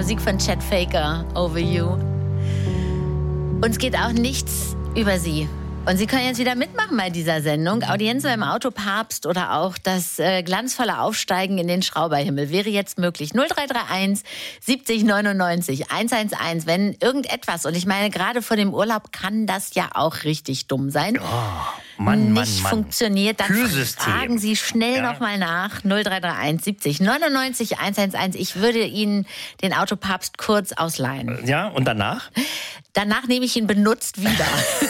Musik von Chet Faker, Over You. Uns geht auch nichts über Sie. Und Sie können jetzt wieder mitmachen bei dieser Sendung. Audienz beim Autopapst oder auch das glanzvolle Aufsteigen in den Schrauberhimmel wäre jetzt möglich. 0331 70 99 111. Wenn irgendetwas, und ich meine, gerade vor dem Urlaub kann das ja auch richtig dumm sein, nicht funktioniert, dann fragen Sie schnell nochmal nach. 0331 70 99 111. Ich würde Ihnen den Autopapst kurz ausleihen. Ja, und danach? Danach nehme ich ihn benutzt wieder.